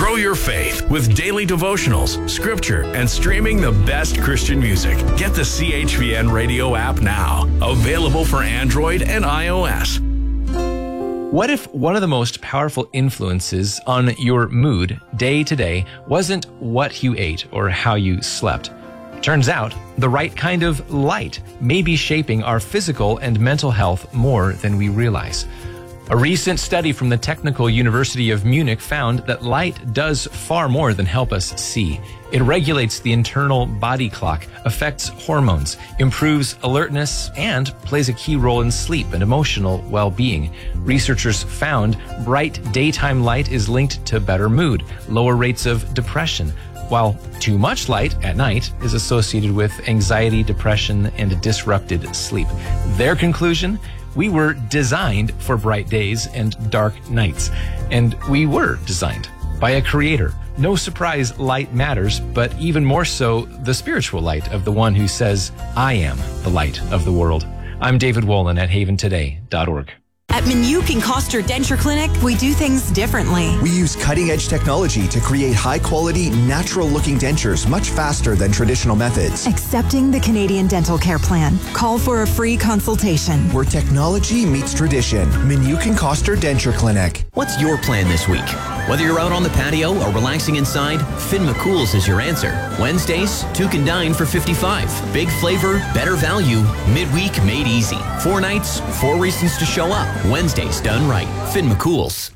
Grow your faith with daily devotionals, scripture, and streaming the best Christian music. Get the CHVN Radio app now. Available for Android and iOS. What if one of the most powerful influences on your mood day to day wasn't what you ate or how you slept? Turns out, the right kind of light may be shaping our physical and mental health more than we realize. A recent study from the Technical University of Munich found that light does far more than help us see. It regulates the internal body clock, affects hormones, improves alertness, and plays a key role in sleep and emotional well-being. Researchers found bright daytime light is linked to better mood, lower rates of depression, while too much light at night is associated with anxiety, depression, and disrupted sleep. Their conclusion? We were designed for bright days and dark nights. And we were designed by a creator. No surprise, light matters, but even more so, the spiritual light of the one who says, I am the light of the world. I'm David Wolin at haventoday.org. At Minuk and Koster Denture Clinic, we do things differently. We use cutting-edge technology to create high-quality, natural-looking dentures much faster than traditional methods. Accepting the Canadian Dental Care Plan. Call for a free consultation. Where technology meets tradition. Minuk and Koster Denture Clinic. What's your plan this week? Whether you're out on the patio or relaxing inside, Finn McCool's is your answer. Wednesdays, 2 can dine for $55. Big flavor, better value, midweek made easy. 4 nights, 4 reasons to show up. Wednesdays done right. Finn McCool's.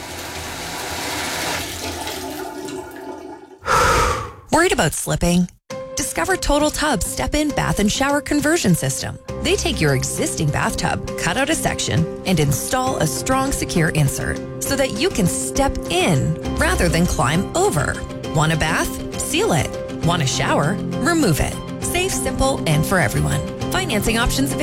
Worried about slipping? Discover Total Tub Step-In Bath and Shower Conversion System. They take your existing bathtub, cut out a section, and install a strong, secure insert so that you can step in rather than climb over. Want a bath? Seal it. Want a shower? Remove it. Safe, simple, and for everyone. Financing options available.